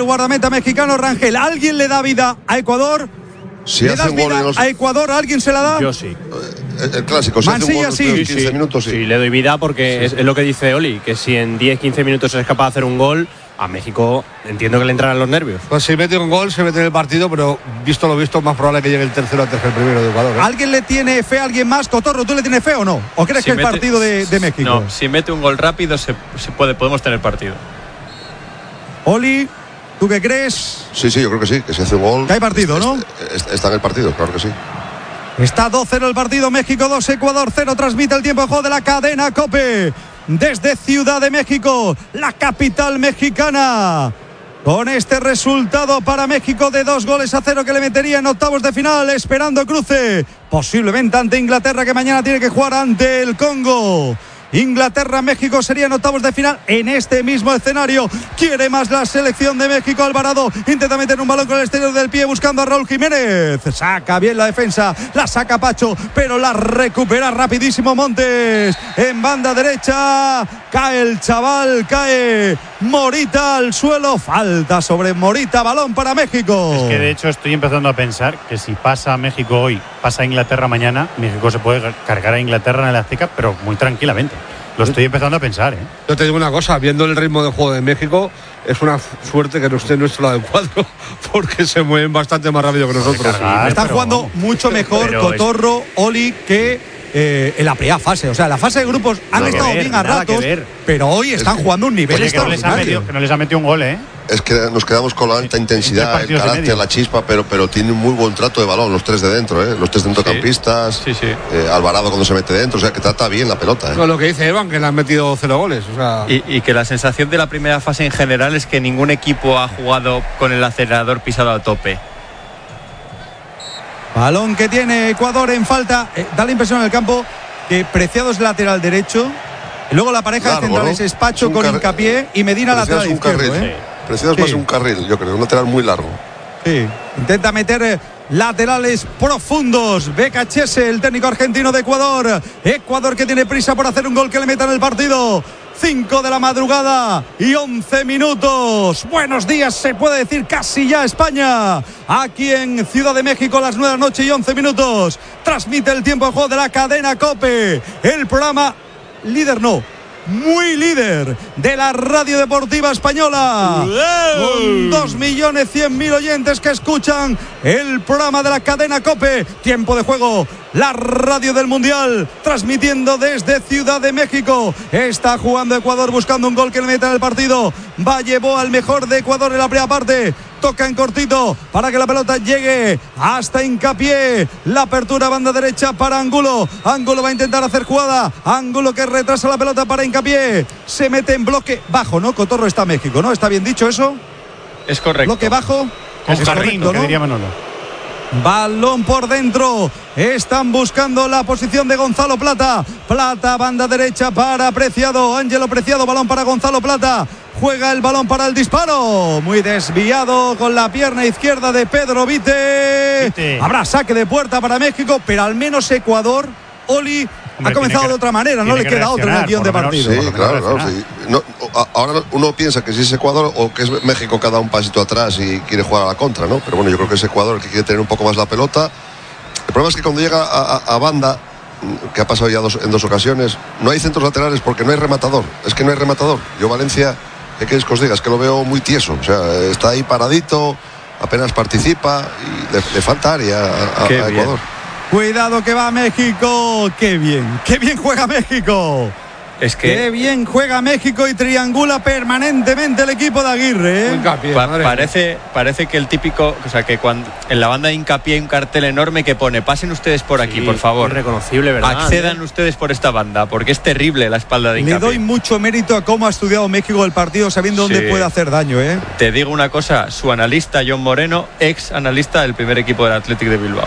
guardameta mexicano Rangel. ¿Alguien le da vida a Ecuador? Si ¿Le das vida a Ecuador? ¿Alguien se la da? Yo sí. El clásico, si hace un gol en 15 minutos, sí. Sí, le doy vida porque es lo que dice Oli, que si en 10-15 minutos es capaz de hacer un gol, a México entiendo que le entrarán los nervios. Pues si mete un gol, se mete en el partido, pero visto lo visto, más probable que llegue el tercero antes que el primero de Ecuador. ¿Alguien le tiene fe a alguien más? Cotorro, ¿tú le tienes fe o no? ¿O crees que el partido de México? No, si mete un gol rápido, podemos tener partido. Oli, ¿tú qué crees? Sí, yo creo que sí, que si hace un gol. Que hay partido, ¿no? Está en el partido, claro que sí. Está 2-0 el partido, México 2, Ecuador 0. Transmite el tiempo de juego de la cadena COPE desde Ciudad de México, la capital mexicana. Con este resultado para México de 2-0 que le metería en octavos de final, esperando cruce, posiblemente ante Inglaterra, que mañana tiene que jugar ante el Congo. Inglaterra-México sería en octavos de final en este mismo escenario. Quiere más la selección de México. Alvarado intenta meter un balón con el exterior del pie buscando a Raúl Jiménez. Saca bien la defensa, la saca Pacho, pero la recupera rapidísimo Montes. En banda derecha cae el chaval, cae Morita al suelo. Falta sobre Morita, balón para México. Es que de hecho estoy empezando a pensar que si pasa México hoy, pasa Inglaterra mañana, México se puede cargar a Inglaterra en el Azteca, pero muy tranquilamente. Lo estoy empezando a pensar, ¿eh? Yo te digo una cosa, viendo el ritmo de juego de México, es una suerte que no esté en nuestro lado del cuadro, porque se mueven bastante más rápido que nosotros. Están jugando mucho mejor Cotorro, Oli, que en la primera fase. O sea, la fase de grupos han estado bien a ratos, pero hoy están jugando un nivel extraordinario. Que no les ha metido un gol, ¿eh? Es que nos quedamos con la alta intensidad, el carácter, la chispa, pero tienen muy buen trato de balón los tres de dentro, los tres centrocampistas. Sí. Alvarado cuando se mete dentro, o sea, que trata bien la pelota. Con lo que dice Evan, que le han metido 0 goles. O sea. Y que la sensación de la primera fase en general es que ningún equipo ha jugado con el acelerador pisado a tope. Balón que tiene Ecuador en falta. Da la impresión en el campo que Preciado es lateral derecho. Y luego la pareja largo, de centrales, ¿no? Es Pacho con Hincapié y Medina lateral izquierdo. Preciado es más un carril, yo creo, un lateral muy largo. Sí, intenta meter laterales profundos. Becachese, el técnico argentino de Ecuador. Ecuador que tiene prisa por hacer un gol que le meta en el partido. 5 de la madrugada y 11 minutos. Buenos días, se puede decir casi ya España. Aquí en Ciudad de México, a las 9 de la noche y 11 minutos. Transmite el tiempo de juego de la cadena COPE. El programa líder muy líder de la radio deportiva española, con 2.100.000 oyentes que escuchan el programa de la cadena COPE. Tiempo de juego, la radio del Mundial, transmitiendo desde Ciudad de México. Está jugando Ecuador buscando un gol que le meta en el partido. Llevó al mejor de Ecuador en la primera parte. Toca en cortito para que la pelota llegue hasta Hincapié. La apertura banda derecha para Angulo. Angulo va a intentar hacer jugada. Angulo que retrasa la pelota para Hincapié. Se mete en bloque bajo, ¿no? Cotorro está México, ¿no? ¿Está bien dicho eso? Es correcto. Bloque bajo. Con Jarrín, ¿no? Que diría Manolo. Balón por dentro. Están buscando la posición de Gonzalo Plata. Plata, banda derecha para Preciado. Ángelo Preciado, balón para Gonzalo Plata. Juega el balón para el disparo. Muy desviado con la pierna izquierda de Pedro Vite. Habrá saque de puerta para México, pero al menos Ecuador, Oli, ha comenzado de otra manera. No le queda otra en el guión de partido. Sí, claro. Sí. No, ahora uno piensa que si es Ecuador o que es México que da un pasito atrás y quiere jugar a la contra, ¿no? Pero bueno, yo creo que es Ecuador el que quiere tener un poco más la pelota. El problema es que cuando llega a banda, que ha pasado ya en dos ocasiones, no hay centros laterales porque no hay rematador. Es que no hay rematador. Yo, Valencia, ¿qué queréis que os diga? Es que lo veo muy tieso. O sea, está ahí paradito, apenas participa y le falta área a Ecuador. Cuidado que va México. Qué bien juega México. Es que qué bien juega México y triangula permanentemente el equipo de Aguirre, ¿eh? Parece que el típico, o sea, que cuando en la banda de Hincapié hay un cartel enorme que pone: pasen ustedes por aquí, por favor. Irreconocible, ¿verdad? Accedan ustedes por esta banda, porque es terrible la espalda de Hincapié. Le doy mucho mérito a cómo ha estudiado México el partido, sabiendo dónde puede hacer daño, ¿eh? Te digo una cosa, su analista John Moreno, ex analista del primer equipo del Athletic de Bilbao.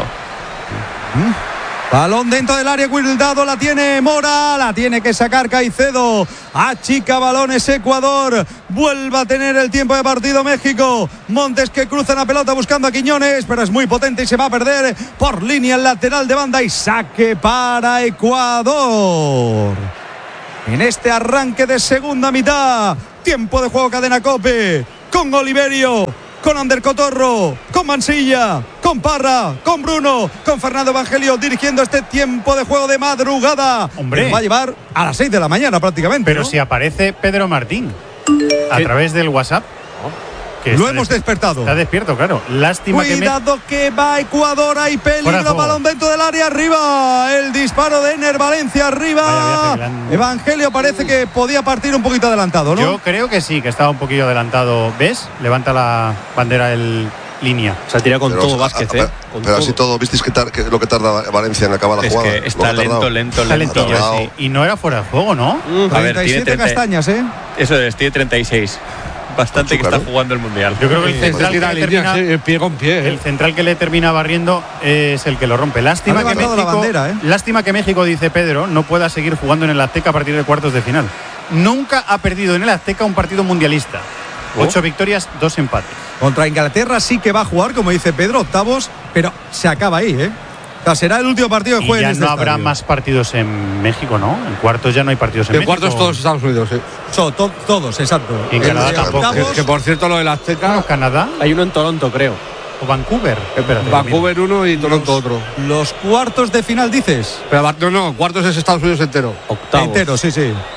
Balón dentro del área, Guildado, la tiene Mora, la tiene que sacar Caicedo. Achica balones Ecuador. Vuelve a tener el tiempo de partido México. Montes que cruza la pelota buscando a Quiñones, pero es muy potente y se va a perder por línea el lateral de banda y saque para Ecuador. En este arranque de segunda mitad, tiempo de juego cadena COPE. con Oliverio, con Ander Cotorro, con Mansilla, con Parra, con Bruno, con Fernando Evangelio dirigiendo este tiempo de juego de madrugada. Hombre. Nos va a llevar a las 6 de la mañana prácticamente. Pero ¿no? si aparece Pedro Martín a través del WhatsApp. Que Lo está hemos despertado. Está despierto, claro. Lástima Cuidado que va Ecuador, hay Fuera de peligro, juego. balón dentro del área, arriba, el disparo de Ener Valencia, arriba. Vaya viaje que le han- Evangelio parece que podía partir un poquito adelantado, ¿no? Yo creo que sí, que estaba un poquillo adelantado. ¿Ves? Levanta la bandera el línea. Se ha tirado con Pero, todo Vázquez, ¿eh? Con pero así todo. todo, ¿visteis que lo que tarda Valencia en acabar la Es jugada? que Lo que está ha tardado. lento. Está lentillo, tardado. sí. Y no era fuera de juego, ¿no? A ver, 37 tiene 30. castañas, ¿eh? Eso es, tiene 36. Bastante que Azúcar, está jugando el Mundial. Yo creo que el Se central, tira que le líneas, termina, pie con pie. el central que le termina barriendo es el que lo rompe. Lástima Ha que levantado la México, bandera, ¿eh? lástima que México, dice Pedro, no pueda seguir jugando en el Azteca a partir de cuartos de final. Nunca ha perdido en el Azteca un partido mundialista. 8 victorias, 2 empates. Contra Inglaterra sí que va a jugar, como dice Pedro, octavos, pero se acaba ahí, ¿eh? O sea, será el último partido que Y juegue ya en este no habrá estadio. más partidos en México, ¿no? En cuartos ya no hay partidos en En México. cuartos todos Estados Unidos, sí. Todos, exacto. Y en Canadá tampoco. Que por cierto, lo del Azteca, Bueno, Canadá Hay uno en Toronto, creo. o Vancouver. Espérate, Vancouver uno y Toronto otro. Los cuartos de final, dices. Pero no, cuartos es Estados Unidos entero. Octavos. Entero, sí.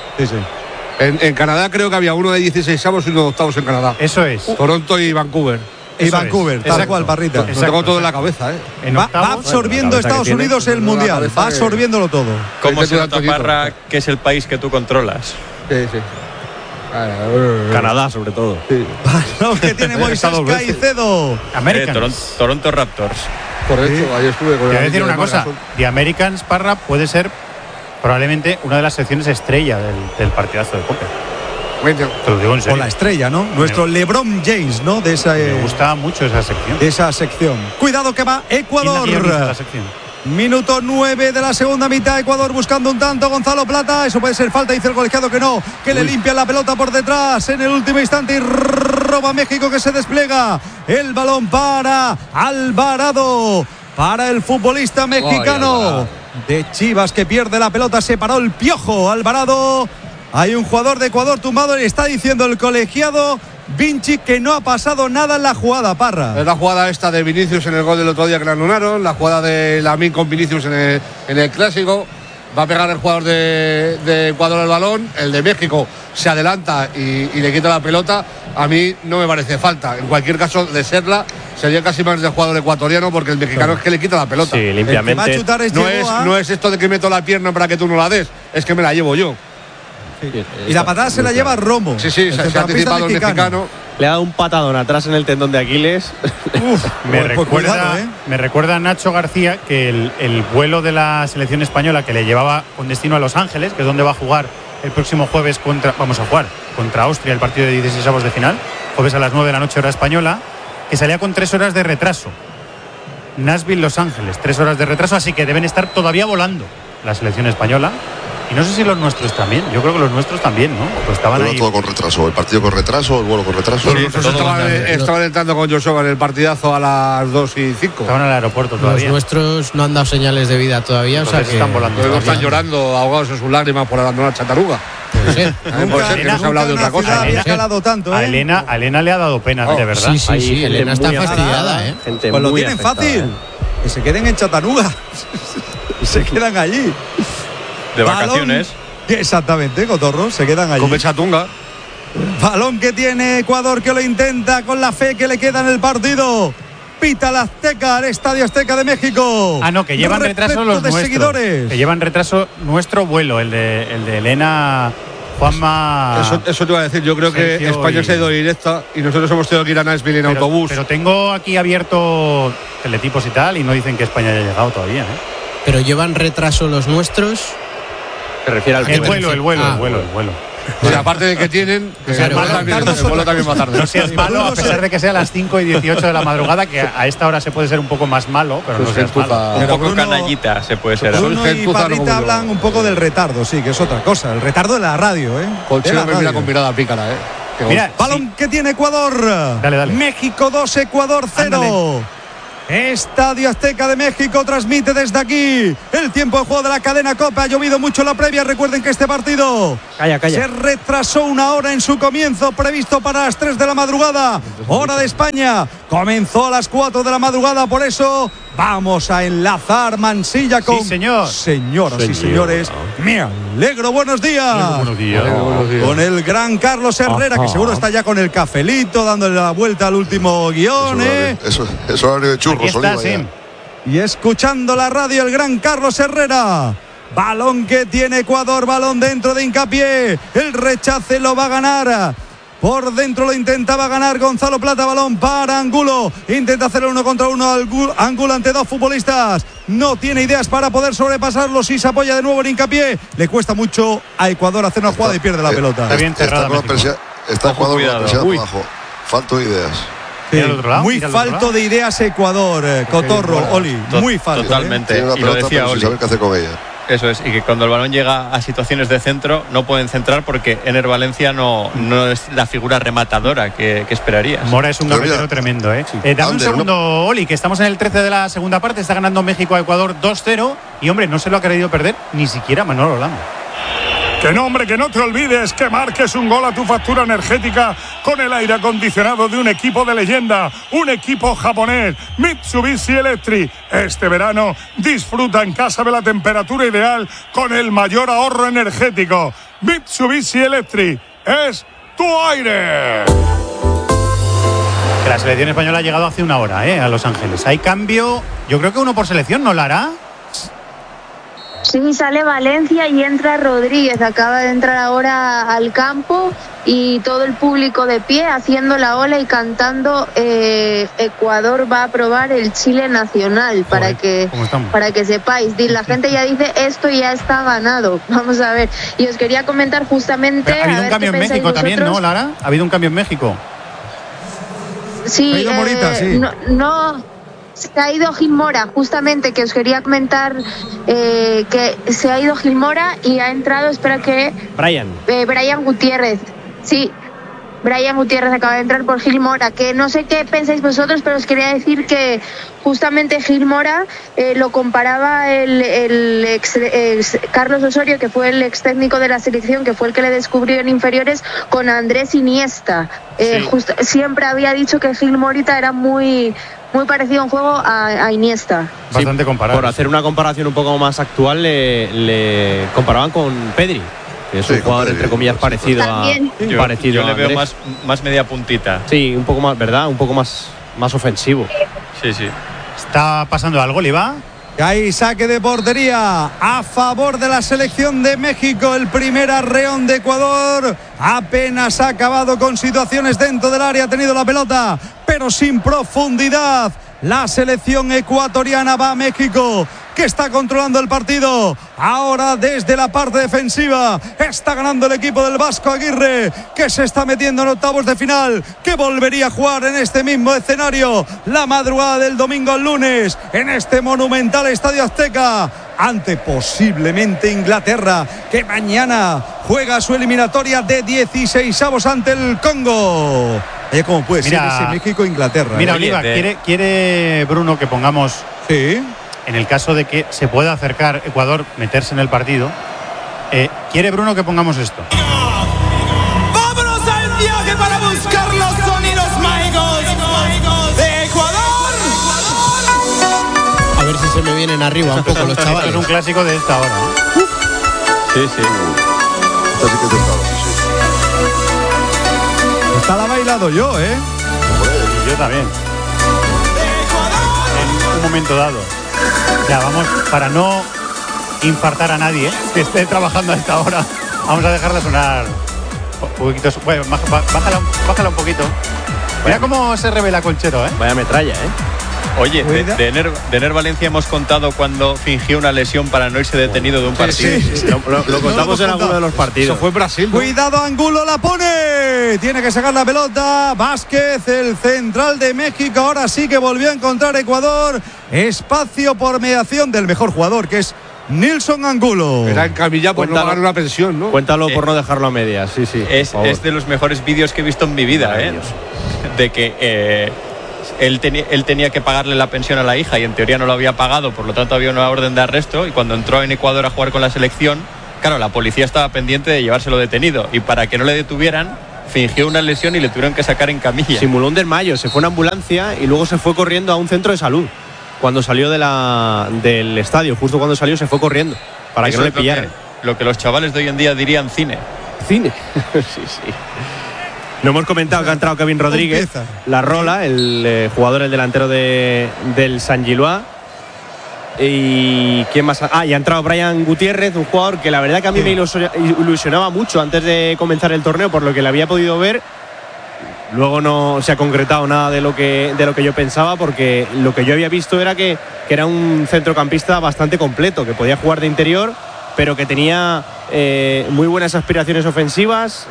En Canadá creo que había uno de 16avos y uno de octavos en Canadá. Eso es. Toronto y Vancouver. Y Eso Vancouver, es. tal Exacto. cual, Parrita. Lo tengo todo en la cabeza, ¿eh? En Va octavos, absorbiendo Bueno, la cabeza Estados que tiene. Unidos el La Mundial. cabeza Va que- absorbiéndolo todo. ¿Cómo Ese se es nota, Antonito. Parra, que es el país que tú controlas? Sí, sí. Canadá, sobre todo. Sí, Balón que tiene Moisés Estado veces. Caicedo. Americans. Toronto Raptors. correcto. Ahí estuve con Te voy a el decir de una cosa. Margasol. The Americans, Parra, puede ser probablemente una de las secciones estrella del partidazo de póker. Te lo digo en O serio. la estrella, ¿no? Nuestro LeBron James, ¿no? De esa, Me gusta mucho esa sección. de esa sección. Cuidado que va ¿Quién la guioniza, la Ecuador. sección? Minuto 9 de la segunda mitad. Ecuador buscando un tanto. Gonzalo Plata. Eso puede ser falta. Dice el colegiado que no. Que le limpia la pelota por detrás en el último instante. Y roba México, que se despliega. El balón para Alvarado. Para el futbolista mexicano de Chivas, que pierde la pelota. Se paró el Piojo. Alvarado. Hay un jugador de Ecuador tumbado. Y está diciendo el colegiado Vinci que no ha pasado nada en la jugada, Parra. Es la jugada esta de Vinicius en el gol del otro día que le anularon, la jugada de Lamine con Vinicius en el clásico. Va a pegar el jugador de Ecuador el balón, el de México se adelanta y le quita la pelota. A mí no me parece falta. En cualquier caso, de serla, sería casi más del jugador ecuatoriano, porque el mexicano es que le quita la pelota. Sí, El que va a limpiamente. chutar es No llegó a- no es esto de que meto la pierna para que tú no la des, es que me la llevo yo. Y la patada se la lleva Romo. Sí, sí, el se ha centrocampista anticipado el mexicano. Le ha dado un patadón atrás en el tendón de Aquiles. Me Pues recuerda, cuidado, ¿eh? me recuerda a Nacho García que el vuelo de la selección española que le llevaba con destino a Los Ángeles, que es donde va a jugar el próximo jueves vamos a jugar contra Austria el partido de 16avos de final, jueves a las 9 de la noche hora española, que salía con 3 horas de retraso. Nashville, Los Ángeles, 3 horas de retraso, así que deben estar todavía volando la selección española. Y no sé si los nuestros también, yo creo que los nuestros también, ¿no? Pues estaban Todo, ahí. todo con retraso. El partido con retraso, el vuelo con retraso. Los nuestros estaban entrando con Joshua en el partidazo a las 2 y 5. Estaban en el aeropuerto Los todavía. nuestros no han dado señales de vida todavía, o sea Entonces que están volando. Luego todavía están llorando, ahogados en sus lágrimas por abandonar Chataruga. puede ser. Puede ser que no se ha hablado de Nunca otra una ciudad cosa. había calado tanto, A ¿eh? Elena le ha dado pena, de verdad. Sí, sí, Hay sí. gente Elena está muy fastidiada, afectada, ¿eh? Gente Pues lo muy tienen afectada, fácil. Que se queden en Chattanooga. Y se quedan allí. De Balón. vacaciones. Exactamente, Cotorro. Se quedan allí. Come Chatunga. Balón que tiene Ecuador, que lo intenta con la fe que le queda en el partido. Pita el Azteca, el Estadio Azteca de México. Ah, no, que llevan retraso Repleto los de nuestros. seguidores. Que llevan retraso nuestro vuelo, el de Elena, Juanma. Eso te iba a decir. Yo creo que Sergio España y- se ha ido directa y nosotros hemos tenido que ir a Nashville en autobús. Pero tengo aquí abierto teletipos y tal, y no dicen que España haya llegado todavía, ¿eh? Pero llevan retraso los nuestros. Se refiere al El vuelo. vuelo. Ah, O sea, aparte de que tienen, que Claro, el vuelo también, tardas el vuelo otra también va tarde. No seas malo, a pesar de que sea a las 5 y 18 de la madrugada, que a esta hora se puede ser un poco más malo, pero no Pues seas malo. gentuza. Un Pero poco Bruno- canallita se puede ser. Bruno y gentuza, no como Parrita yo. hablan un poco del retardo, sí, que es otra cosa. El retardo de la radio, ¿eh? De Colchero la me mira radio. con mirada pícara, Qué Mira, Balón que tiene Ecuador. Dale. México 2, Ecuador 0. Estadio Azteca de México transmite desde aquí el tiempo de juego de la cadena Copa. Ha llovido mucho en la previa. Recuerden que este partido Calla. Se retrasó 1 hora en su comienzo, previsto para las 3 de la madrugada, hora de España. Comenzó a las 4 de la madrugada, por eso vamos a enlazar Mansilla con... Sí, señor. Señoras y señores, me alegro, buenos días. Buenos días. Con el gran Carlos Herrera, que seguro está ya con el cafelito, dándole la vuelta al último guión, Eso es horario de churros, Aquí está, Oliva, sí. Y escuchando la radio, el gran Carlos Herrera. Balón que tiene Ecuador, balón dentro de Hincapié. El rechace lo va a ganar. Por dentro lo intentaba ganar Gonzalo Plata, balón para Angulo. Intenta hacer 1 contra 1 Angulo ante 2 futbolistas. No tiene ideas para poder sobrepasarlo. Si se apoya de nuevo en Hincapié, le cuesta mucho a Ecuador hacer una jugada y pierde la pelota. Está bien cerrada. Está Ecuador con la presión Uy. abajo. Falto de ideas. Mira al otro lado, Muy mira al otro falto lado. de ideas Ecuador, Cotorro, Oli. Muy falto. Totalmente. Tiene una Y lo pelota, decía pero sin Oli. saber qué hacer con ella. Eso es, y que cuando el balón llega a situaciones de centro no pueden centrar porque Ener Valencia no es la figura rematadora que esperarías. Mora es un Pero gambetero mira, tremendo, Dame un Ander, segundo, Oli, que estamos en el 13 de la segunda parte. Está ganando México a Ecuador 2-0. Y, hombre, no se lo ha querido perder ni siquiera Manolo Lama. Que no, hombre, que no te olvides que marques un gol a tu factura energética con el aire acondicionado de un equipo de leyenda, un equipo japonés, Mitsubishi Electric. Este verano disfruta en casa de la temperatura ideal con el mayor ahorro energético. Mitsubishi Electric es tu aire. Que la selección española ha llegado hace 1 hora, a Los Ángeles. Hay cambio, yo creo que 1 por selección, ¿no la hará? Sí, sale Valencia y entra Rodríguez. Acaba de entrar ahora al campo y todo el público de pie haciendo la ola y cantando Ecuador va a aprobar el Chile nacional. Joder, para que sepáis. La gente ya dice esto ya está ganado. Vamos a ver. Y os quería comentar justamente... Pero ha habido un cambio en México también, ¿no, Lara? ¿Ha habido un cambio en México? Sí, Ha ido Morita, sí. No, se ha ido Gil Mora, justamente, que os quería comentar que se ha ido Gil Mora y ha entrado, espera que... Brian Gutiérrez, sí. Brian Gutiérrez acaba de entrar por Gil Mora, que no sé qué pensáis vosotros, pero os quería decir que justamente Gil Mora lo comparaba el ex Carlos Osorio, que fue el ex técnico de la selección, que fue el que le descubrió en inferiores, con Andrés Iniesta. Siempre había dicho que Gil Morita era muy parecido en juego a Iniesta. Bastante comparado. Por hacer una comparación un poco más actual, le comparaban con Pedri, que es un jugador, entre comillas, parecido También. Yo a le veo Andrés. más media puntita. Sí, un poco más, ¿verdad? Un poco más ofensivo. Sí. ¿Está pasando algo, Oliva? Y ahí saque de portería a favor de la selección de México. El primer arreón de Ecuador apenas ha acabado con situaciones dentro del área. Ha tenido la pelota, pero sin profundidad. La selección ecuatoriana va a México, que está controlando el partido. Ahora desde la parte defensiva está ganando el equipo del Vasco Aguirre, que se está metiendo en octavos de final, que volvería a jugar en este mismo escenario la madrugada del domingo al lunes, en este monumental Estadio Azteca, ante posiblemente Inglaterra, que mañana juega su eliminatoria de 16avos ante el Congo. ¿Cómo puede ser ese México-Inglaterra? Mira, Oliva, quiere Bruno que pongamos, sí, en el caso de que se pueda acercar Ecuador, meterse en el partido, quiere Bruno que pongamos esto. ¡Vámonos al viaje para buscar los sonidos mágicos de Ecuador! A ver si se me vienen arriba un poco los Esto chavales. es un clásico de esta hora. Sí. Esta sí que es de esta hora, sí. Esta la he bailado yo, ¿eh? Y yo también. En un momento dado. Ya, vamos, para no infartar a nadie que esté trabajando a esta hora, vamos a dejarla sonar un poquito. Bueno, bájala un poquito. Mira cómo se revela Colchero, ¿eh? Vaya metralla, Oye, de Ener Valencia hemos contado cuando fingió una lesión para no irse detenido de un partido. Sí. Lo contamos en alguno de los partidos. Eso fue en Brasil, ¿no? Cuidado, Angulo la pone. Tiene que sacar la pelota. Vázquez, el central de México. Ahora sí que volvió a encontrar Ecuador. Espacio por mediación del mejor jugador, que es Nilson Angulo. Era en camilla por no Cuéntalo. pagar una pensión, ¿no? Cuéntalo por no dejarlo a medias. Sí. Es de los mejores vídeos que he visto en mi vida, de que él tenía que pagarle la pensión a la hija y en teoría no lo había pagado, por lo tanto había una orden de arresto, y cuando entró en Ecuador a jugar con la selección Claro, la policía estaba pendiente de llevárselo detenido y para que no le detuvieran, fingió una lesión y le tuvieron que sacar en camilla. Simuló un desmayo, se fue a una ambulancia y luego se fue corriendo a un centro de salud. Cuando salió del estadio, justo cuando salió, se fue corriendo para que no le pillaran. Lo que los chavales de hoy en día dirían cine. ¿Cine? Sí. No hemos comentado que ha entrado Kevin Rodríguez, la Rola, el jugador, el delantero del San Gilois. ¿Y quién más? Y ha entrado Brian Gutiérrez, un jugador que la verdad que a mí me ilusionaba mucho antes de comenzar el torneo, por lo que le había podido ver. Luego no se ha concretado nada de lo que yo pensaba, porque lo que yo había visto era que era un centrocampista bastante completo, que podía jugar de interior, pero que tenía muy buenas aspiraciones ofensivas.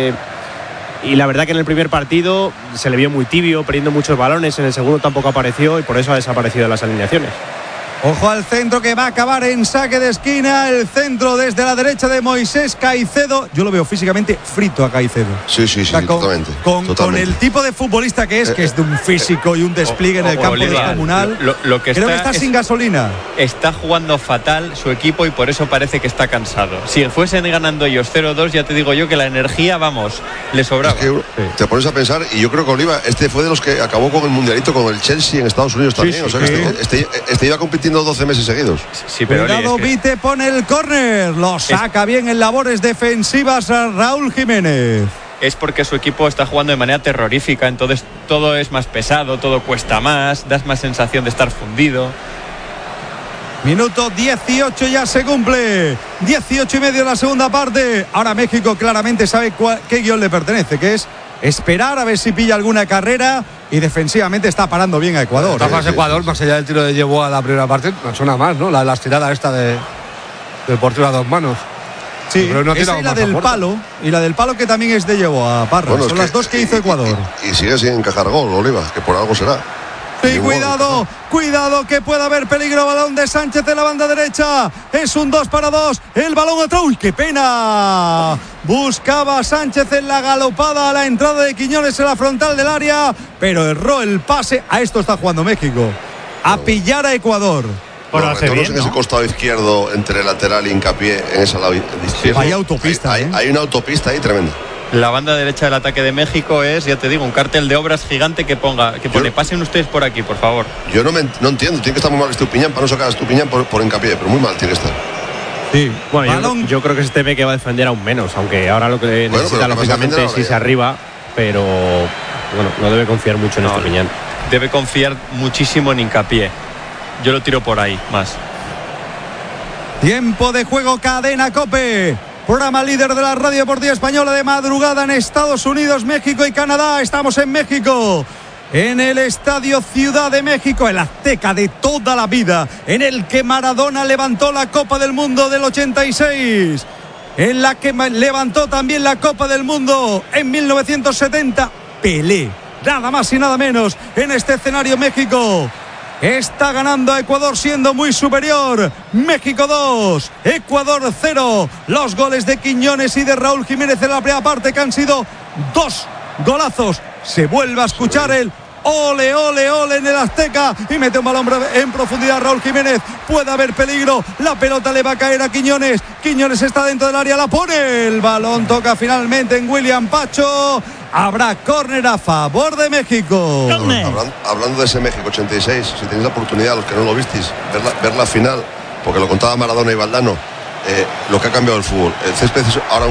Y la verdad que en el primer partido se le vio muy tibio, perdiendo muchos balones. En el segundo tampoco apareció y por eso ha desaparecido de las alineaciones. Ojo al centro que va a acabar en saque de esquina. El centro desde la derecha de Moisés Caicedo. Yo lo veo físicamente frito a Caicedo. Sí, totalmente. Con el tipo de futbolista que es de un físico y un despliegue en el campo descomunal. Creo que está sin gasolina. Está jugando fatal su equipo y por eso parece que está cansado. Si fuesen ganando ellos 0-2, ya te digo yo que la energía, le sobraba. Es que te pones a pensar, y yo creo que Oliva, fue de los que acabó con el mundialito con el Chelsea en Estados Unidos también. Este iba compitiendo 12 meses seguidos. Sí, pero cuidado, Vite pone el córner, lo saca bien en labores defensivas a Raúl Jiménez. Es porque su equipo está jugando de manera terrorífica, entonces todo es más pesado, todo cuesta más, das más sensación de estar fundido. Minuto 18 ya se cumple, 18:30 de la segunda parte. Ahora México claramente sabe qué guión le pertenece, que es esperar a ver si pilla alguna carrera, y defensivamente está parando bien a Ecuador. Está más Ecuador, más allá del tiro de Yeboah a la primera parte, no suena más, ¿no? La estirada esta del portero a dos manos. Sí, esa y la del palo, que también es de Yeboah a Parra. Son las dos que hizo Ecuador. Y sigue sin encajar gol, Oliva, que por algo será. Sí, cuidado que puede haber peligro. Balón de Sánchez en la banda derecha. Es un 2-2. El balón atrás. ¡Uy, qué pena! Buscaba Sánchez en la galopada a la entrada de Quiñones en la frontal del área, pero erró el pase. A esto está jugando México. A pillar a Ecuador. Bueno, en ese costado izquierdo entre lateral e Hincapié en esa lado izquierdo. Hay autopista. Hay una autopista ahí tremenda. La banda derecha del ataque de México es, ya te digo, un cartel de obras gigante que pone pasen ustedes por aquí, por favor. Yo no entiendo, tiene que estar muy mal Estupiñán para no sacar a Estupiñán por Hincapié, pero muy mal tiene que estar. Sí, bueno, yo creo que se teme que va a defender aún menos, aunque ahora lo que necesita lógicamente es irse arriba, pero bueno, no debe confiar mucho en Estupiñán. Debe confiar muchísimo en Hincapié. Yo lo tiro por ahí más. Tiempo de juego, Cadena COPE. Programa líder de la Radio Deportiva Española de madrugada en Estados Unidos, México y Canadá. Estamos en México, en el Estadio Ciudad de México, el Azteca de toda la vida, en el que Maradona levantó la Copa del Mundo del 86, en la que levantó también la Copa del Mundo en 1970. Pelé, nada más y nada menos. En este escenario México está ganando a Ecuador siendo muy superior. México 2, Ecuador 0. Los goles de Quiñones y de Raúl Jiménez en la primera parte, que han sido 2 golazos. Se vuelve a escuchar el ole, ole, ole en el Azteca y mete un balón en profundidad Raúl Jiménez. Puede haber peligro, la pelota le va a caer a Quiñones. Quiñones está dentro del área, la pone. El balón toca finalmente en William Pacho. Habrá córner a favor de México. Hablando de ese México 86, si tenéis la oportunidad, los que no lo visteis, ver la final, porque lo contaba Maradona y Valdano, lo que ha cambiado el fútbol. El césped es ahora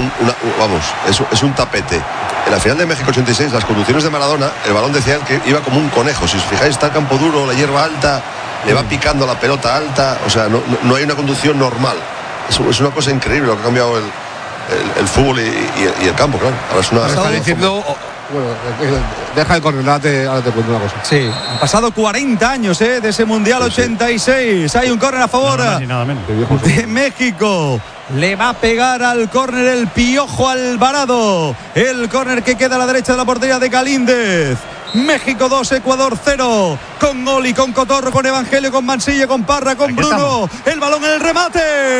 es un tapete. En la final de México 86, las conducciones de Maradona, el balón decía que iba como un conejo. Si os fijáis, está el campo duro, la hierba alta, le va picando la pelota alta. O sea, no hay una conducción normal. Es una cosa increíble lo que ha cambiado el fútbol y el campo, claro. Ahora es una. Está diciendo. Bueno, deja el córner, ahora te cuento una cosa. Sí, han pasado 40 años de ese Mundial 86. Hay un córner a favor de México. Le va a pegar al córner el Piojo Alvarado. El córner que queda a la derecha de la portería de Galíndez. México 2, Ecuador 0. Con Oli, con Cotorro, con Evangelio, con Mansilla, con Parra, con Bruno. El balón en el remate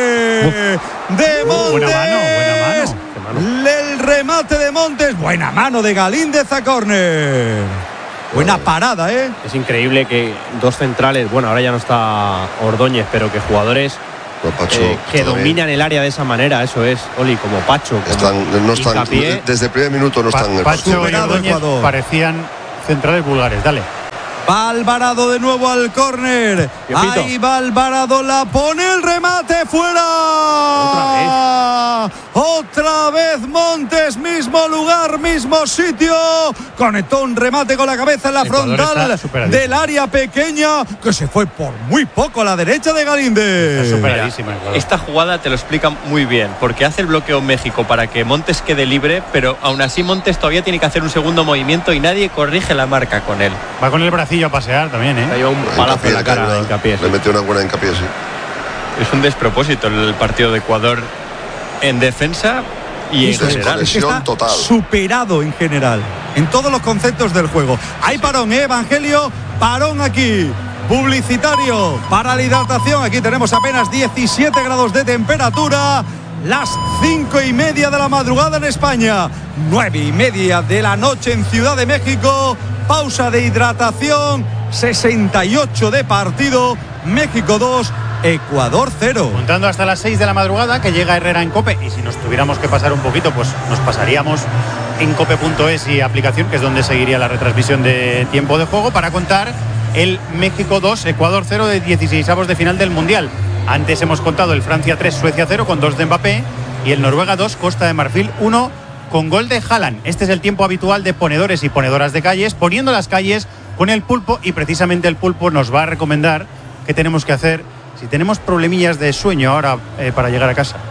de Montes. Buena mano. El remate de Montes. Buena mano de Galíndez a córner. Buena parada, Es increíble que dos centrales, bueno, ahora ya no está Ordóñez, pero que jugadores que dominan el área de esa manera, eso es, Oli, como Pacho. No están, desde el primer minuto no están en el partido. Pacho y Ordóñez parecían centrales vulgares, dale. Va Alvarado de nuevo al córner. Ahí va Alvarado, la pone, el remate fuera. Otra vez Montes, mismo lugar, mismo sitio. Conectó un remate con la cabeza en la frontal del área pequeña, que se fue por muy poco a la derecha de Galíndez. Esta jugada te lo explica muy bien, porque hace el bloqueo México para que Montes quede libre, pero aún así Montes todavía tiene que hacer un segundo movimiento y nadie corrige la marca con él. Va con el bracillo a pasear también, ¿eh? Le dio un palazo en la cara, Hincapié. Le metió una buena Hincapié, sí. Es un despropósito el partido de Ecuador en defensa y en general. Está total. Superado en general, en todos los conceptos del juego. Hay parón, Evangelio, parón aquí. Publicitario para la hidratación. Aquí tenemos apenas 17 grados de temperatura. Las 5:30 de la madrugada en España, 9:30 de la noche en Ciudad de México. Pausa de hidratación, 68 de partido. México 2, Ecuador 0. Contando hasta las 6 de la madrugada, que llega Herrera en COPE. Y si nos tuviéramos que pasar un poquito, pues nos pasaríamos en cope.es y aplicación, que es donde seguiría la retransmisión de tiempo de juego, para contar el México 2, Ecuador 0 de 16avos de final del Mundial. Antes hemos contado el Francia 3, Suecia 0 con 2 de Mbappé, y el Noruega 2, Costa de Marfil 1 con gol de Haaland. Este es el tiempo habitual de ponedores y ponedoras de calles, poniendo las calles con el Pulpo, y precisamente el Pulpo nos va a recomendar qué tenemos que hacer si tenemos problemillas de sueño ahora para llegar a casa.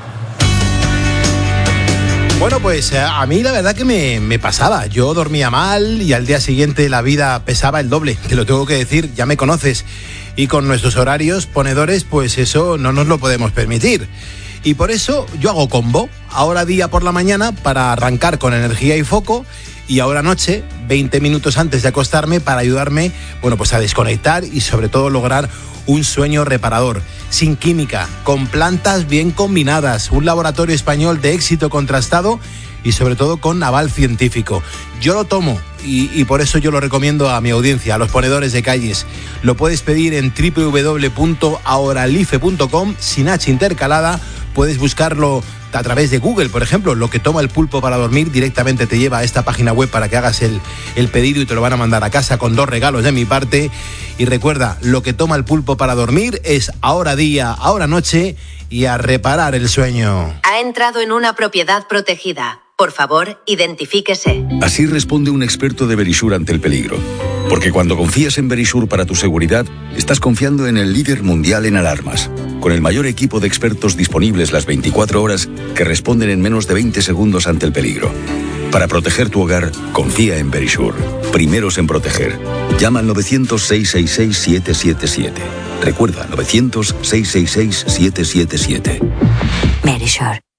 Bueno, pues a mí la verdad que me pasaba. Yo dormía mal y al día siguiente la vida pesaba el doble. Te lo tengo que decir, ya me conoces. Y con nuestros horarios ponedores, pues eso no nos lo podemos permitir. Y por eso yo hago combo. Ahora día por la mañana para arrancar con energía y foco. Y ahora noche, 20 minutos antes de acostarme, para ayudarme, bueno, pues a desconectar y sobre todo lograr un sueño reparador, sin química, con plantas bien combinadas, un laboratorio español de éxito contrastado y sobre todo con aval científico. Yo lo tomo y por eso yo lo recomiendo a mi audiencia, a los ponedores de calles. Lo puedes pedir en www.ahoralife.com, sin H intercalada. Puedes buscarlo a través de Google, por ejemplo. Lo que toma el Pulpo para dormir directamente te lleva a esta página web para que hagas el pedido y te lo van a mandar a casa con 2 regalos de mi parte. Y recuerda, lo que toma el Pulpo para dormir es ahora día, ahora noche, y a reparar el sueño. Ha entrado en una propiedad protegida. Por favor, identifíquese. Así responde un experto de Verisur ante el peligro. Porque cuando confías en Verisur para tu seguridad, estás confiando en el líder mundial en alarmas, con el mayor equipo de expertos disponibles las 24 horas que responden en menos de 20 segundos ante el peligro. Para proteger tu hogar, confía en Verisur. Primeros en proteger. Llama al 900-666-777. Recuerda, 900-666-777. Verisur.